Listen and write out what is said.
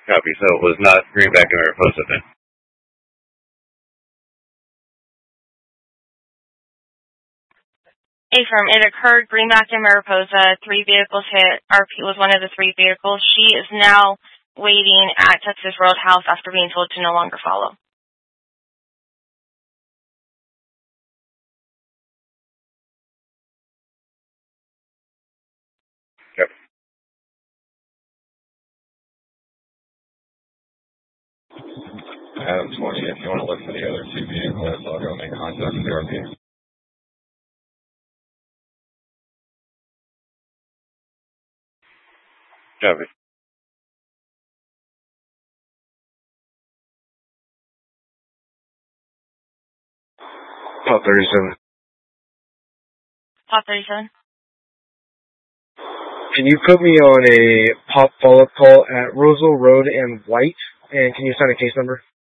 Copy. So it was not Greenback and Mariposa then. Affirm. It occurred Greenback and Mariposa. 3 vehicles hit. RP was one of the 3 vehicles. She is now waiting at Texas Roadhouse after being told to no longer follow. Yep. Adam 20, if you want to look for the other 2 vehicles, I'll go make contact with the RP. Copy. Pop 37. Pop 37. Can you put me on a pop follow-up call at Roseville Road and White? And can you sign a case number?